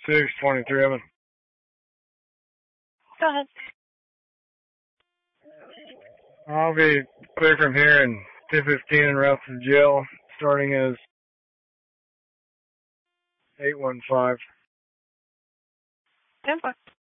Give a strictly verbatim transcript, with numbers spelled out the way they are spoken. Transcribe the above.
six twenty-three of them. Go ahead. I'll be clear from here in two fifteen and route to jail, starting as eight one five. ten four.